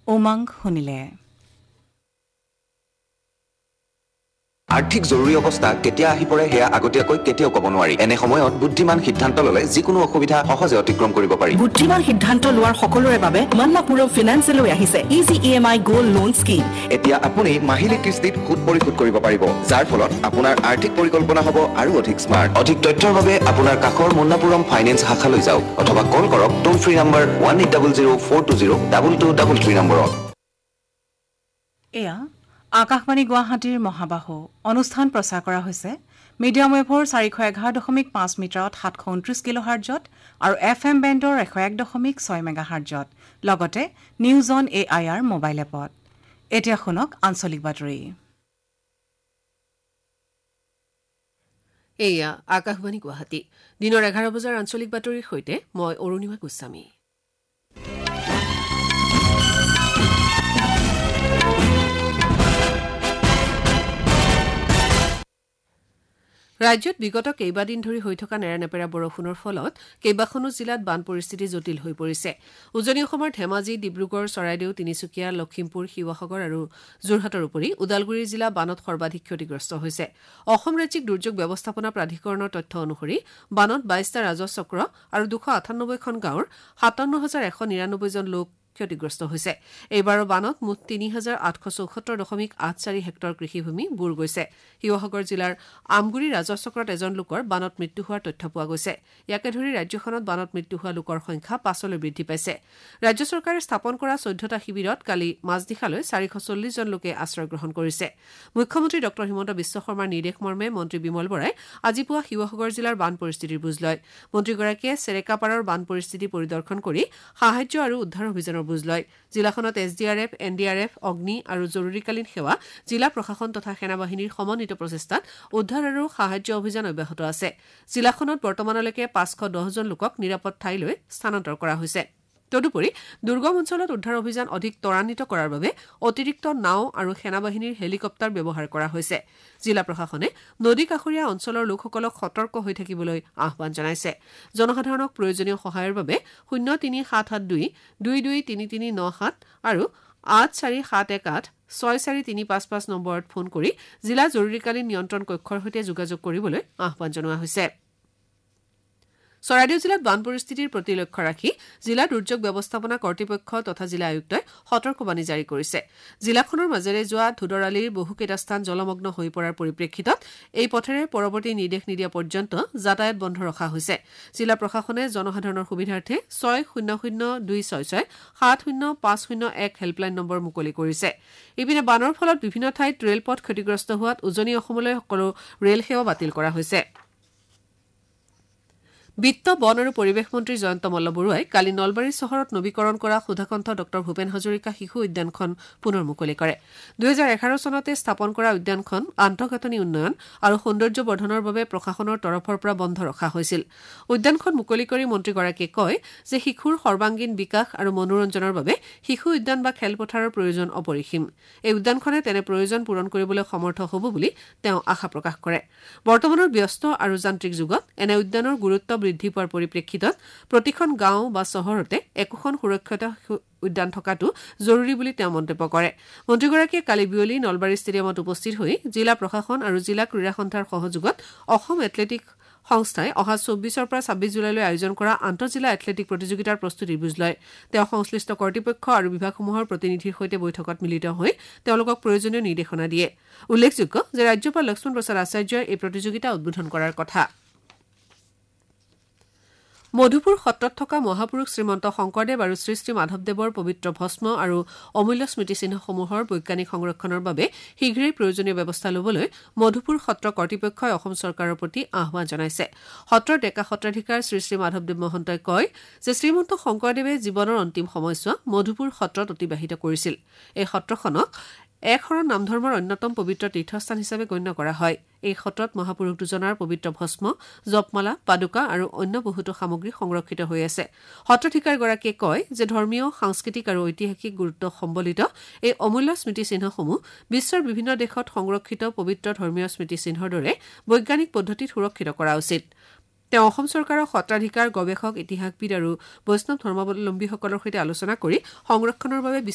উমংগ শুনিলে। আৰ্থিক জৰুৰী অৱস্থা কেতিয়া আহি পৰে সেয়া আগতীয়াকৈ কেতিয়াও ক'ব নোৱাৰি। এনে সময়ত বুদ্ধিমান সিদ্ধান্ত ল'লে যিকোনো অসুবিধা সহজে অতিক্ৰম কৰিব পাৰি। বুদ্ধিমান সিদ্ধান্ত লোৱাৰ সকলোৰে বাবে মন্নাপুৰম ফিনান্সে লৈ আহিছে easy EMI gold loan scheme. এতিয়া আপুনি মাহিলী কিস্তিত সুদ পৰিশোধ কৰিব পাৰিব, যাৰ ফলত আপোনাৰ আৰ্থিক পৰিকল্পনা হ'ব আৰু অধিক স্মাৰ্ট। অধিক তথ্যৰ বাবে আপোনাৰ কাষৰ মন্নাপুৰম ফাইনেন্স শাখালৈ যাওক অথবা কল কৰক টোল ফ্ৰী নম্বৰ 1800-420-2233 নম্বৰত। এয়া আকাশবাণী গুৱাহাটীৰ মহাবাহু অনুষ্ঠান প্ৰচাৰ কৰা হৈছে মিডিয়াম ৱেভৰ 411.5 মিটাৰত 729 কিলোহাৰ্জত আৰু FM বেণ্ডৰ 101.6 মেগাহাৰ্জত লগতে নিউজ অন AIR মোবাইল এপত। এতিয়া শুনক আঞ্চলিক বাতৰি। এয়া আকাশবাণী গুৱাহাটী দিনৰ 11 বজাৰ আঞ্চলিক বাতৰিৰ সৈতে মই অৰুণিমা গোস্বামী। ৰাজ্যত বিগত কেইবাদিন ধৰি হৈ থকা নেৰানেপেৰা বৰষুণৰ ফলত কেইবাখনো জিলাত বান পৰিস্থিতি জটিল হৈ পৰিছে। উজনি অসমৰ ধেমাজি, ডিব্ৰুগড়, চৰাইদেউ, তিনিচুকীয়া, লখিমপুৰ, শিৱসাগৰ আৰু যোৰহাটৰ উপৰি ওদালগুৰি জিলা বানত সৰ্বাধিক ক্ষতিগ্ৰস্ত হৈছে। অসম ৰাজ্যিক দুৰ্যোগ ব্যৱস্থাপনা প্ৰাধিকৰণৰ তথ্য অনুসৰি বানত 22টা ৰাজহ চক্ৰ আৰু 298খন গাঁৱৰ 57,199 জন লোক ক্ষতিগ্ৰস্ত হৈছে। এইবাৰৰ বানত মুঠ 3,874.84 হেক্টৰ কৃষিভূমি বুৰ গৈছে। শিৱসাগৰ জিলাৰ আমগুৰি ৰাজহ চক্ৰত এজন লোকৰ বানত মৃত্যু হোৱাৰ তথ্য পোৱা গৈছে। ইয়াকে ধৰি ৰাজ্যখনত বানত মৃত্যু হোৱা লোকৰ সংখ্যা 5লৈ বৃদ্ধি পাইছে। ৰাজ্য চৰকাৰে স্থাপন কৰা 14টা শিবিৰত কালি মাজনিশালৈ 440 জন লোকে আশ্ৰয় গ্ৰহণ কৰিছে। মুখ্যমন্ত্ৰী ড হিমন্ত বিশ্ব শৰ্মাৰ নিৰ্দেশ মৰ্মে মন্ত্ৰী বিমল বৰাই আজি পুৱা শিৱসাগৰ জিলাৰ বান পৰিস্থিতিৰ বুজ লয়। মন্ত্ৰীগৰাকীয়ে চেৰেকাপাৰৰ বান পৰিস্থিতি পৰিদৰ্শন কৰি সাহায্য আৰু উদ্ধাৰ অভিযানৰ বুজ লয়। জিলাখনত SDRF, NDRF, অগ্নি আৰু জৰুৰীকালীন সেৱা, জিলা প্ৰশাসন তথা সেনাবাহিনীৰ সমন্বিত প্ৰচেষ্টাত উদ্ধাৰ আৰু সাহায্য অভিযান অব্যাহত আছে। জিলাখনত বৰ্তমানলৈকে 510 জন লোকক নিৰাপদ ঠাইলৈ স্থানান্তৰ কৰা হৈছে। তদুপৰি দুৰ্গম অঞ্চলত উদ্ধাৰ অভিযান অধিক ত্বৰান্বিত কৰাৰ বাবে অতিৰিক্ত নাও আৰু সেনাবাহিনীৰ হেলিকপ্টাৰ ব্যৱহাৰ কৰা হৈছে। জিলা প্ৰশাসনে নদী কাষৰীয়া অঞ্চলৰ লোকসকলক সতৰ্ক হৈ থাকিবলৈ আহ্বান জনাইছে। জনসাধাৰণক প্ৰয়োজনীয় সহায়ৰ বাবে 03772-223397 আৰু 84718-64355 নম্বৰত ফোন কৰি জিলা জৰুৰীকালীন নিয়ন্ত্ৰণ কক্ষৰ সৈতে যোগাযোগ কৰিবলৈ আহ্বান জনোৱা হৈছে। চৰাইদেউ জিলাত বান পৰিস্থিতিৰ প্ৰতি লক্ষ্য ৰাখি জিলা দুৰ্যোগ ব্যৱস্থাপনা কৰ্তৃপক্ষ তথা জিলা আয়ুক্তই সতৰ্কবাণী জাৰি কৰিছে। জিলাখনৰ মাজেৰে যোৱা ধুদৰালিৰ বহুকেইটা স্থান জলমগ্ন হৈ পৰাৰ পৰিপ্ৰেক্ষিতত এই পথেৰে পৰৱৰ্তী নিৰ্দেশ নিদিয়া পৰ্যন্ত যাতায়াত বন্ধ ৰখা হৈছে। জিলা প্ৰশাসনে জনসাধাৰণৰ সুবিধাৰ্থে 600266-70501 হেল্পলাইন নম্বৰ মুকলি কৰিছে। ইপিনে বানৰ ফলত বিভিন্ন ঠাইত ৰেলপথ ক্ষতিগ্ৰস্ত হোৱাত উজনি অসমলৈ সকলো ৰেল সেৱা বাতিল কৰা হৈছে। বিত্ত, বন আৰু পৰিৱেশ মন্ত্ৰী জয়ন্ত মল্লবৰুৱাই কালি নলবাৰী চহৰত নৱীকৰণ কৰা সুধাকণ্ঠ ড ভূপেন হাজৰিকা শিশু উদ্যানখন পুনৰ মুকলি কৰে। 2011 চনতে স্থাপন কৰা উদ্যানখন আন্তঃগাঁথনি উন্নয়ন আৰু সৌন্দৰ্য বৰ্ধনৰ বাবে প্ৰশাসনৰ তৰফৰ পৰা বন্ধ ৰখা হৈছিল। উদ্যানখন মুকলি কৰি মন্ত্ৰীগৰাকীয়ে কয় যে শিশুৰ সৰ্বাংগীন বিকাশ আৰু মনোৰঞ্জনৰ বাবে শিশু উদ্যান বা খেলপথাৰৰ প্ৰয়োজন অপৰিসীম। এই উদ্যানখনে তেনে প্ৰয়োজন পূৰণ কৰিবলৈ সমৰ্থ হ'ব বুলি তেওঁ আশা প্ৰকাশ কৰে। বৰ্তমানৰ ব্যস্ত আৰু যান্ত্ৰিক যুগত এনে উদ্যানৰ গুৰুত্ব বৃদ্ধি পোৱাৰ পৰিপ্ৰেক্ষিতত প্ৰতিখন গাঁও বা চহৰতে একোখন সুৰক্ষিত উদ্যান থকাটো জৰুৰী বুলি তেওঁ মন্তব্য কৰে। মন্ত্ৰীগৰাকীয়ে কালি বিয়লি নলবাৰী ষ্টেডিয়ামত উপস্থিত হৈ জিলা প্ৰশাসন আৰু জিলা ক্ৰীড়া সন্থাৰ সহযোগত অসম এথলেটিক সংস্থাই অহা 24 পৰা 26 জুলাইলৈ আয়োজন কৰা আন্তঃজিলা এথলেটিক প্ৰতিযোগিতাৰ প্ৰস্তুতিৰ বুজ লয়। তেওঁ সংশ্লিষ্ট কৰ্তৃপক্ষ আৰু বিভাগসমূহৰ প্ৰতিনিধিৰ সৈতে বৈঠকত মিলিত হৈ তেওঁলোকক প্ৰয়োজনীয় নিৰ্দেশনা দিয়ে। উল্লেখযোগ্য যে ৰাজ্যপাল লক্ষ্মণ প্ৰসাদ আচাৰ্যই এই প্ৰতিযোগিতা উদ্বোধন কৰাৰ কথা। মধুপুৰ সত্ৰত থকা মহাপুৰুষ শ্ৰীমন্ত শংকৰদেৱ আৰু শ্ৰী শ্ৰী মাধৱদেৱৰ পবিত্ৰ ভস্ম আৰু অমূল্য স্মৃতিচিহ্নসমূহৰ বৈজ্ঞানিক সংৰক্ষণৰ বাবে শীঘ্ৰেই প্ৰয়োজনীয় ব্যৱস্থা ল'বলৈ মধুপুৰ সত্ৰ কৰ্তৃপক্ষই অসম চৰকাৰৰ প্ৰতি আহ্বান জনাইছে। সত্ৰৰ ডেকা সত্ৰাধিকাৰ শ্ৰী শ্ৰী মাধৱদেৱ মহন্তই কয় যে শ্ৰীমন্ত শংকৰদেৱে জীৱনৰ অন্তিম সময়ছোৱা মধুপুৰ সত্ৰত অতিবাহিত কৰিছিল। এই সত্ৰখনক এক শৰণ নাম ধৰ্মৰ অন্যতম পবিত্ৰ তীৰ্থস্থান হিচাপে গণ্য কৰা হয়। এই সত্ৰত মহাপুৰুষ দুজনাৰ পবিত্ৰ ভস্ম, জপমালা, পাদুকা আৰু অন্য বহুতো সামগ্ৰী সংৰক্ষিত হৈ আছে। সত্ৰাধিকাৰগৰাকীয়ে কয় যে ধৰ্মীয়, সাংস্কৃতিক আৰু ঐতিহাসিক গুৰুত্ব সম্বলিত এই অমূল্য স্মৃতিচিহ্নসমূহ বিশ্বৰ বিভিন্ন দেশত সংৰক্ষিত পবিত্ৰ ধৰ্মীয় স্মৃতিচিহ্নৰ দৰে বৈজ্ঞানিক পদ্ধতিত সুৰক্ষিত কৰা উচিত। তেওঁ অসম চৰকাৰৰ সত্ৰাধিকাৰ, গৱেষক, ইতিহাসবিদ আৰু বৈষ্ণৱ ধৰ্মাৱলম্বীসকলৰ সৈতে আলোচনা কৰি সংৰক্ষণৰ বাবে